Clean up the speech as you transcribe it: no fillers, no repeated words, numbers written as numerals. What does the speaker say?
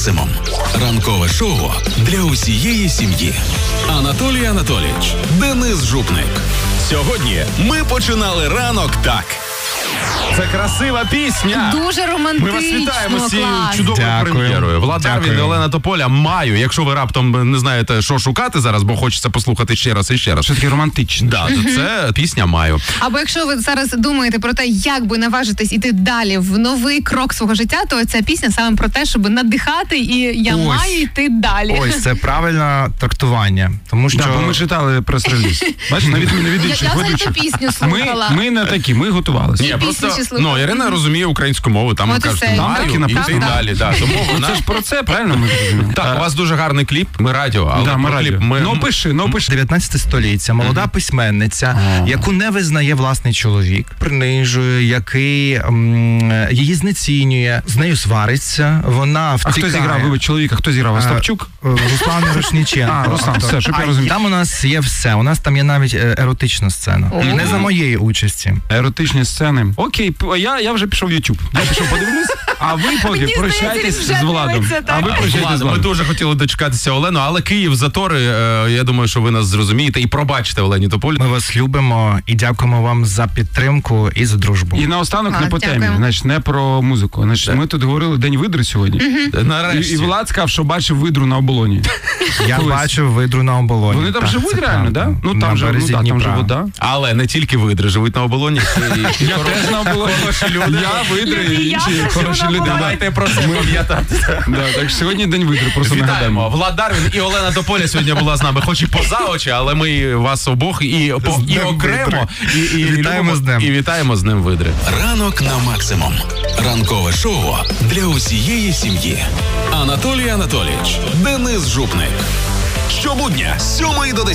максимум. Ранкове шоу для усієї сім'ї. Анатолій Анатолійович, Денис Жупник. Сьогодні ми починали ранок так. Це красива пісня. Дуже романтично. Ми вас вітаємо з цією клас. чудовою прем'єрою. Влад Дарвін і Олена Тополя «Маю». Якщо ви раптом не знаєте, що шукати зараз, бо хочеться послухати ще раз і ще раз. Що таке романтичне? Да, то це пісня «Маю». Або якщо ви зараз думаєте про те, як би наважитись іти далі в новий крок свого життя, то ця пісня саме про те, щоб надихати і я маю йти далі. Ось, це правильне трактування. Тому що... Да, бо ми читали прес-реліз. Бачиш, на відміну від інших Я ведучих. цю пісню слухала. Ми не такі, ми готувалися. Ні, просто, пісні слухала. Ірина розуміє українську мову, там От і кажуть, все. «Маю» і написано. йти далі. Да, тому вона... Це ж про це, правильно ми розуміємо? Так, у вас дуже гарний кліп, ми радіо, але Да, ми про кліп радіо. ми... Ну, пиши. 19 століття, молода письменниця, яку не визнає власний чоловік, принижує, який її знецінює, з нею свариться, вона втікає. А хто зіграв, вибач, чоловіка, хто зіграв? Остапчук? Руслан Мірошніченко. Руслан, все, щоб я розумів. Там у нас є все, у нас там є навіть еротична сцена. Не за моєї участі. Еротичні сцени. Окей, я вже пішов в YouTube. Я пішов подивлюсь, а ви поки прощайтесь з Владом. А ви прощайтесь з Ладно, ми Владом. дуже хотіли дочекатися Олену, але Київ, затори, я думаю, що ви нас зрозумієте і пробачите Олені Тополі. Ми вас любимо і дякуємо вам за підтримку і за дружбу. І наостанок не по темі, дякую. значить, не про музику. Значить, ми тут говорили День видри сьогодні. Нарешті. І Влад сказав, що бачив видру на оболоні. Я колись. бачив видру на оболоні. Вони там Так, живуть це реально, правда. да? Ну На там же березі там Дніпра. живуть, да? Але не тільки видри живуть на оболоні. Я теж на оболоні. Я видри і інші хороші люди. Давайте про це пам'ятати. Да, так що сьогодні День видри, просто Вітаємо. нагадаємо. Влад Дарвін і Олена Тополя сьогодні була з нами, хоч і поза очі, але ми вас обох і окремо, і Вітаємо любимо, з ним. і вітаємо з ним видри. Ранок на максимум. Ранкове шоу для усієї сім'ї. Анатолій Анатолійович, Денис Жупник. Щобудня з 7 до 10.